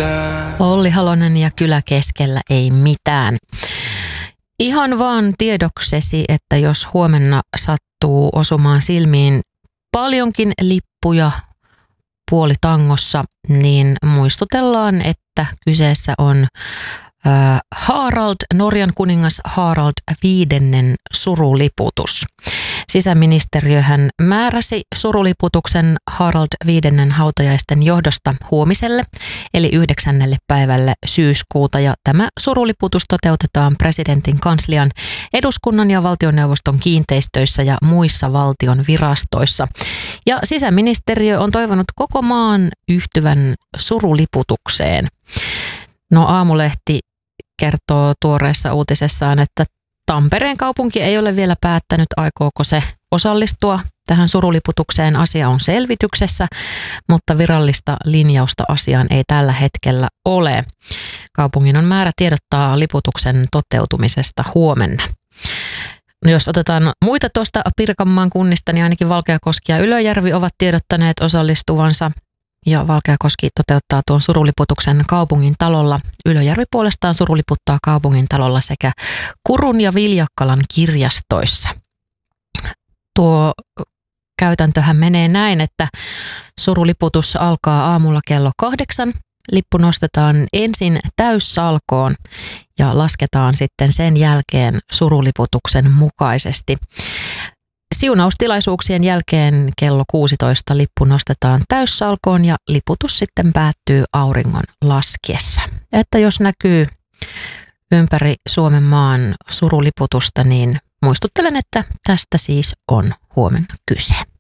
Olli Halonen ja Kylä keskellä ei mitään. Ihan vaan tiedoksesi, että jos huomenna sattuu osumaan silmiin paljonkin lippuja puolitangossa, niin muistutellaan, että kyseessä on Harald, Norjan kuningas Harald V suruliputus. Sisäministeriöhän määräsi suruliputuksen Harald V hautajaisten johdosta huomiselle, eli 9. päivälle syyskuuta. Ja tämä suruliputus toteutetaan presidentin kanslian, eduskunnan ja valtioneuvoston kiinteistöissä ja muissa valtion virastoissa. Ja sisäministeriö on toivonut koko maan yhtyvän suruliputukseen. No, Aamulehti kertoo tuoreessa uutisessaan, että Tampereen kaupunki ei ole vielä päättänyt, aikooko se osallistua tähän suruliputukseen. Asia on selvityksessä, mutta virallista linjausta asiaan ei tällä hetkellä ole. Kaupungin on määrä tiedottaa liputuksen toteutumisesta huomenna. No, jos otetaan muita tuosta Pirkanmaan kunnista, niin ainakin Valkeakoski ja Ylöjärvi ovat tiedottaneet osallistuvansa. Ja Valkeakoski toteuttaa tuon suruliputuksen kaupungin talolla. Ylöjärvi puolestaan suruliputtaa kaupungin talolla sekä Kurun ja Viljakkalan kirjastoissa. Tuo käytäntöhän menee näin, että suruliputus alkaa aamulla kello 8. Lippu nostetaan ensin täyssalkoon ja lasketaan sitten sen jälkeen suruliputuksen mukaisesti. Siunaustilaisuuksien jälkeen kello 16 lippu nostetaan täyssalkoon ja liputus sitten päättyy auringon laskiessa. Että jos näkyy ympäri Suomen maan suruliputusta, niin muistuttelen, että tästä siis on huomenna kyse.